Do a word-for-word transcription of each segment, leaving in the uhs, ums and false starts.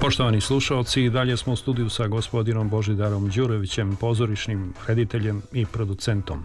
Poštovani slušalci, i dalje smo u studiju sa gospodinom Božidarom Đurovićem, pozorišnim rediteljem i producentom.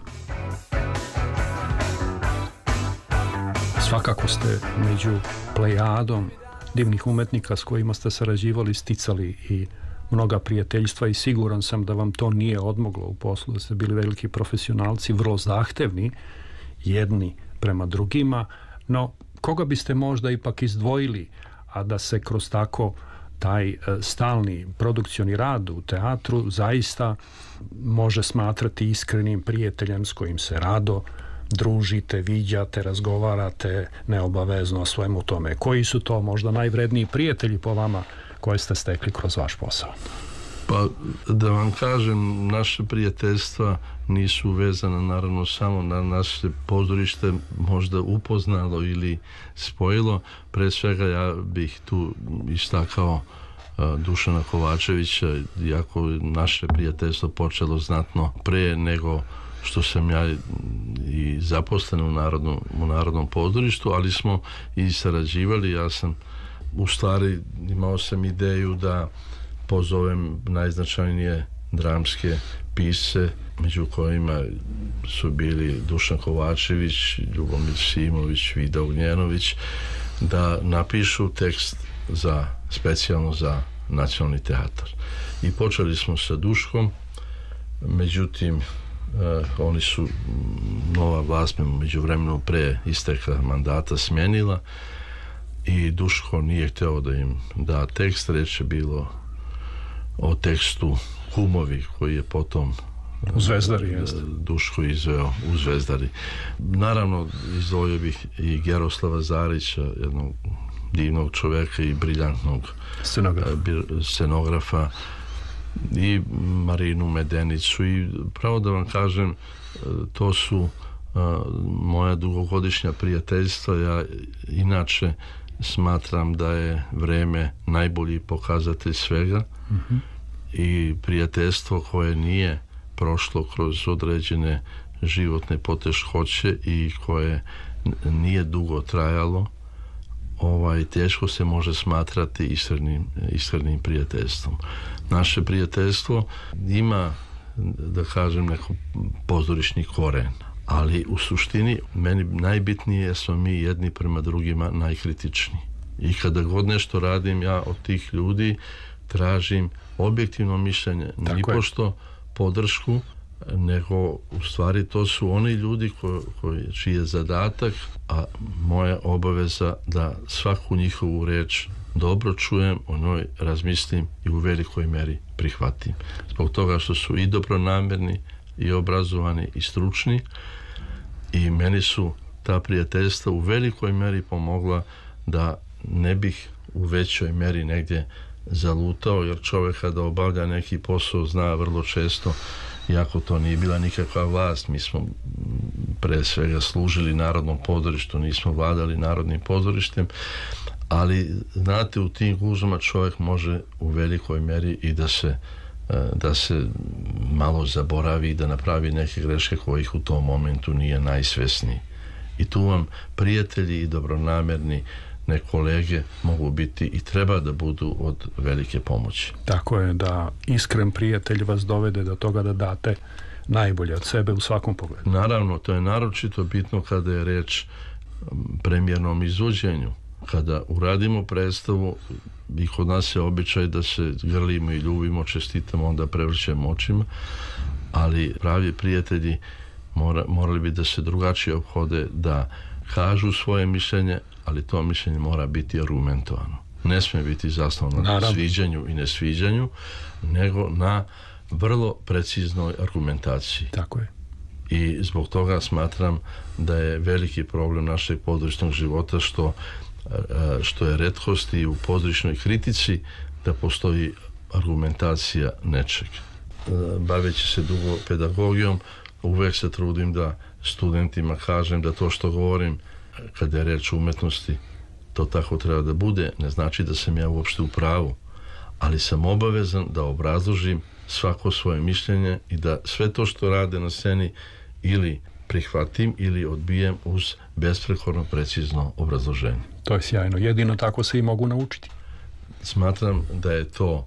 Svakako ste među plejadom divnih umetnika s kojima ste sarađivali, sticali i mnoga prijateljstva i siguran sam da vam to nije odmoglo u poslu, da ste bili veliki profesionalci, vrlo zahtevni jedni prema drugima, no koga biste možda ipak izdvojili, a da se kroz tako taj stalni produkcioni rad u teatru zaista može smatrati iskrenim prijateljem s kojim se rado družite, viđate, razgovarate neobavezno o svemu tome? Koji su to možda najvredniji prijatelji po vama koje ste stekli kroz vaš posao? Pa da vam kažem, naše prijateljstva nisu vezana naravno samo na naše pozorište, možda upoznalo ili spojilo. Pre svega ja bih tu istakao uh, Dušana Kovačevića, iako naše prijateljstvo počelo znatno pre nego što sam ja i zaposlen u Narodnom, u Narodnom pozorištu, ali smo i sarađivali. Ja sam u stvari imao sam ideju da pozovem najznačajnije dramske pisce, među kojima su bili Dušan Kovačević, Ljubomir Simović, Vida Ognjenović, da napišu tekst za, specijalno za Nacionalni teatar. I počeli smo sa Duškom, međutim Uh, oni su, nova vlast me međuvremenu pre isteka mandata smenila i Duško nije hteo da im da tekst. Reč je bilo o tekstu Kumovi, koji je potom u Zvezdari jeste. Duško izveo u Zvezdari. Naravno izdvojio bih i Geroslava Zarića, jednog divnog čoveka i briljantnog scenografa, scenografa, i Marinu Medenicu. I pravo da vam kažem, to su uh, moja dugogodišnja prijateljstva. Ja inače smatram da je vreme najbolji pokazatelj svega. Mm-hmm. I prijateljstvo koje nije prošlo kroz određene životne poteškoće i koje nije dugo trajalo, ovaj, teško se može smatrati iskrenim, iskrenim prijateljstvom. Naše prijateljstvo ima, da kažem, neko pozorišni koren, ali u suštini meni najbitnije je smo mi jedni prema drugima najkritični. I kada god nešto radim, ja od tih ljudi tražim objektivno mišljenje, nipošto podršku, nego u stvari to su oni ljudi ko, koji, čiji je zadatak, a moja obaveza da svaku njihovu reč dobro čujem, o njoj razmislim i u velikoj meri prihvatim. Zbog toga što su i dobronamerni, i obrazovani, i stručni, i meni su ta prijateljstva u velikoj meri pomogla da ne bih u većoj meri negdje zalutao, jer čovjek kada obavlja neki posao zna vrlo često, iako to nije bila nikakva vlast, mi smo pre svega služili Narodnom pozorištu, nismo vladali Narodnim pozorištem, ali znate, u tim gužvama čovjek može u velikoj meri i da se da se malo zaboravi i da napravi neke greške kojih u tom momentu nije najsvesniji. I tu vam prijatelji i dobronamerni ne kolege mogu biti i treba da budu od velike pomoći. Tako je, da iskren prijatelj vas dovede do toga da date najbolje od sebe u svakom pogledu. Naravno, to je naročito bitno kada je reč premijernom izvođenju. Kada uradimo predstavu i kod nas je običaj da se grlimo i ljubimo, čestitamo, onda prevrćemo očima, ali pravi prijatelji mora, morali bi da se drugačije ophode, da kažu svoje mišljenje, ali to mišljenje mora biti argumentovano. Ne smije biti zasnovano na sviđanju i nesviđanju, nego na vrlo preciznoj argumentaciji. Tako je. I zbog toga smatram da je veliki problem našeg pozorišnog života što, što je retkost i u pozorišnoj kritici da postoji argumentacija nečeg. Baveći se dugo pedagogijom, uvek se trudim da studentima kažem da to što govorim kada je reč o umetnosti, to tako treba da bude. Ne znači da sam ja uopšte u pravu, ali sam obavezan da obrazložim svako svoje mišljenje i da sve to što rade na sceni ili prihvatim ili odbijem uz besprekorno precizno obrazloženje. To je sjajno. Jedino tako se i mogu naučiti. smatram da je to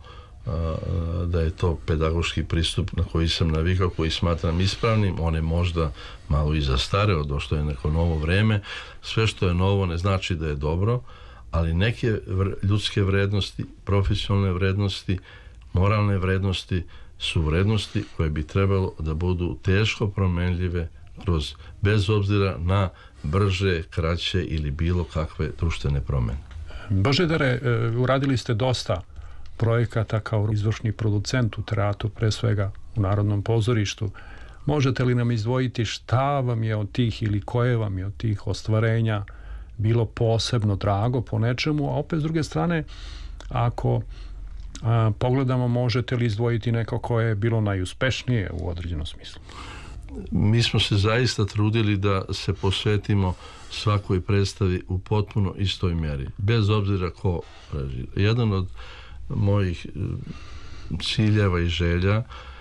da je to pedagoški pristup na koji sam navikao, koji smatram ispravnim. On je možda malo i zastareo, došlo je neko novo vreme. Sve što je novo ne znači da je dobro, ali neke ljudske vrednosti, profesionalne vrednosti, moralne vrednosti su vrednosti koje bi trebalo da budu teško promenljive kroz, bez obzira na brže, kraće ili bilo kakve društvene promene. Božidare, uradili ste dosta projekata kao izvršni producent u teatru, pre svega u Narodnom pozorištu. Možete li nam izdvojiti šta vam je od tih ili koje vam je od tih ostvarenja bilo posebno drago po nečemu, a opet s druge strane, ako a, pogledamo, možete li izdvojiti neko koje je bilo najuspešnije u određenom smislu? Mi smo se zaista trudili da se posvetimo svakoj predstavi u potpuno istoj mjeri, bez obzira ko režira. Jedan od mojih ciljeva i želja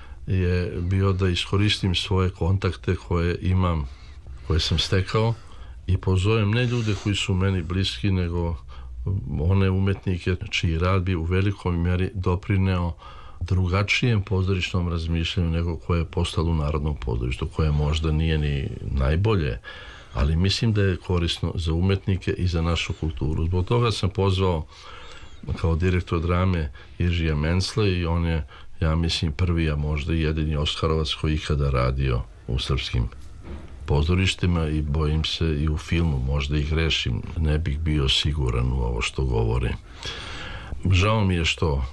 je bio da iskoristim svoje kontakte koje imam, koje sam stekao, i pozovem ne ljude koji su meni bliski, nego one umetnike čiji rad bi u velikoj mjeri doprineo drugačijem pozorišnom razmišljanju nego koje je postalo u Narodnom pozorištu, koje možda nije ni najbolje, ali mislim da je korisno za umetnike i za našu kulturu. Zbog toga sam pozvao kao direktor drame Iržija Mencla, i on je, ja mislim, prvi, a možda i jedini Oskarovac koji ikada radio u srpskim pozorištima, i bojim se i u filmu, možda i grešim, ne bih bio siguran u ovo što govorim. Žao mi je što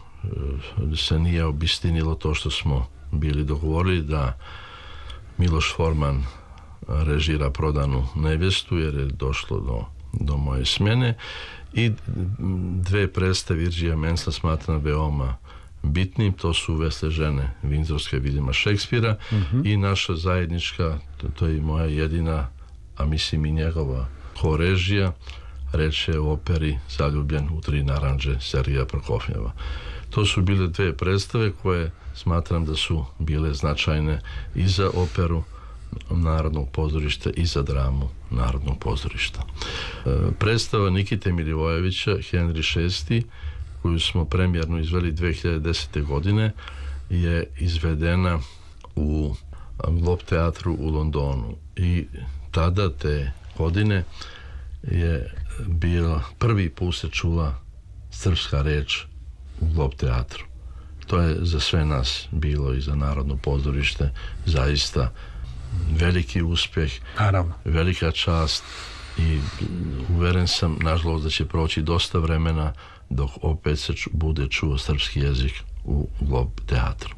se nije obistinilo to što smo bili dogovorili, da Miloš Forman režira Prodanu nevjestu, jer je došlo do, do moje smjene, i dve predstave Iržija Mencla smatram veoma bitnim, to su Vesle žene Vindzorske Viljama Šekspira, mm-hmm. i naša zajednička, to, to je moja jedina, a mislim i njegova korežija, reč je o operi Zaljubljen u tri naranđe Sergeja Prokofjeva. To su bile dve predstave koje smatram da su bile značajne i za operu Narodnog pozorišta i za dramu Narodnog pozorišta. E, predstava Nikite Milivojevića Henry šesti, koju smo premijerno izveli dve hiljade desete. godine, je izvedena u Globe teatru u Londonu, i tada te godine je bila prvi put se čula srpska reč u Globe teatru. To je za sve nas bilo, i za Narodno pozorište, zaista veliki uspjeh, naravno, velika čast, i uveren sam, nažalost, da će proći dosta vremena dok opet se ču, bude čuo srpski jezik u Globe teatru.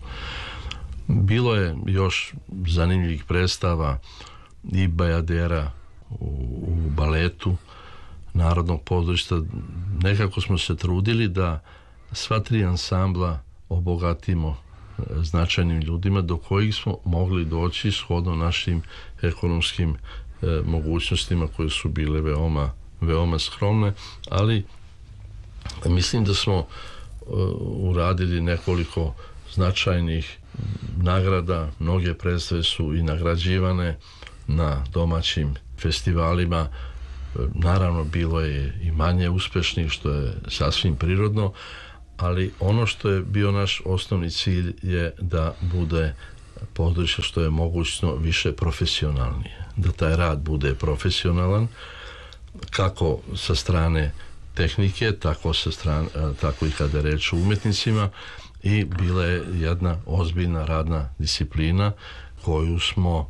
Bilo je još zanimljivih predstava i Bajadera u, u baletu Narodnog pozorišta. Nekako smo se trudili da sva tri ansambla obogatimo značajnim ljudima do kojih smo mogli doći shodno našim ekonomskim e, mogućnostima, koje su bile veoma, veoma skromne, ali mislim da smo e, uradili nekoliko značajnih nagrada. Mnoge predstave su i nagrađivane na domaćim festivalima. E, naravno, bilo je i manje uspešnih, što je sasvim prirodno, ali ono što je bio naš osnovni cilj je da bude pozorište što je mogućno više profesionalnije, da taj rad bude profesionalan, kako sa strane tehnike, tako sa strane, tako i kada je reč o umetnicima, i bila je jedna ozbiljna radna disciplina koju smo,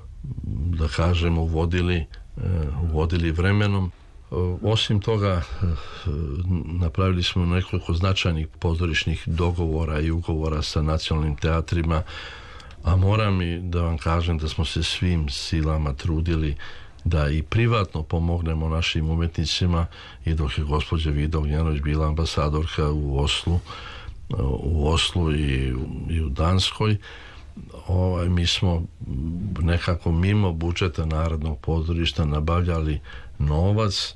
da kažemo, uvodili, uvodili vremenom. Osim toga, napravili smo nekoliko značajnih pozorišnih dogovora i ugovora sa nacionalnim teatrima, a moram i da vam kažem da smo se svim silama trudili da i privatno pomognemo našim umetnicima, i dok je gospođa Vida Ognjanović bila ambasadorka u Oslu, u Oslu i, i u Danskoj, ovaj, mi smo nekako mimo budžeta Narodnog pozorišta nabavljali novac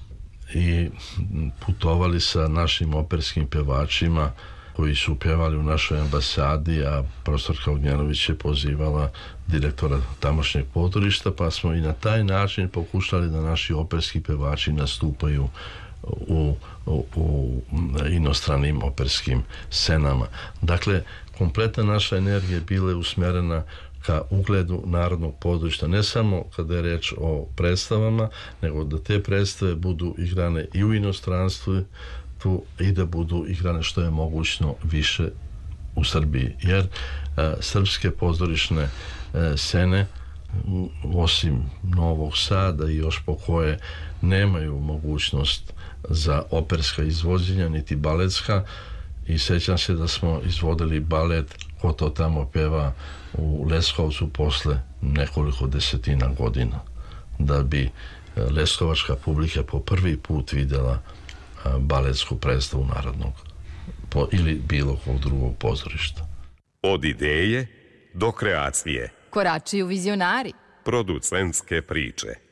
i putovali sa našim operskim pevačima koji su pjevali u našoj ambasadi, a profesorka Ognjanović je pozivala direktora tamošnjeg pozorišta, pa smo i na taj način pokušali da naši operski pevači nastupaju u, u, u inostranim operskim scenama. Dakle, kompletna naša energija bila je usmjerena ka ugledu narodnog pozorišta, ne samo kada je reč o predstavama, nego da te predstave budu igrane i u inostranstvu tu i da budu igrane što je mogućno više u Srbiji. Jer a, srpske pozorišne a, scene, osim Novog Sada i još po koje nemaju mogućnost za operska izvođenja, niti baletska, i sećam se da smo izvodili balet Ko to tamo peva u Leskovcu posle nekoliko desetina godina, da bi leskovačka publika po prvi put videla baletsku predstavu narodnog po, ili bilo kog drugog pozorišta. Od ideje do kreacije. Koračuju vizionari. Producentske priče.